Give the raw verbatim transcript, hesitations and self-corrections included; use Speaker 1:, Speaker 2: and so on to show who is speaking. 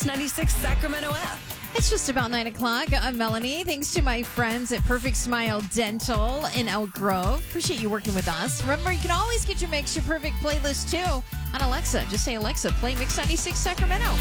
Speaker 1: ninety-six Sacramento app.
Speaker 2: It's just about nine o'clock. I'm Melanie. Thanks to my friends at Perfect Smile Dental in Elk Grove. Appreciate you working with us. Remember, you can always get your Mix Your Perfect playlist, too, on Alexa. Just say, Alexa, play Mix ninety-six Sacramento.